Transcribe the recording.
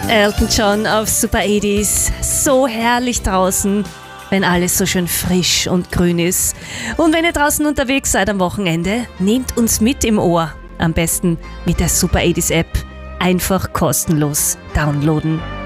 Elton John auf Super 80s. So herrlich draußen, wenn alles so schön frisch und grün ist. Und wenn ihr draußen unterwegs seid am Wochenende, nehmt uns mit im Ohr. Am besten mit der Super 80s App. Einfach kostenlos downloaden.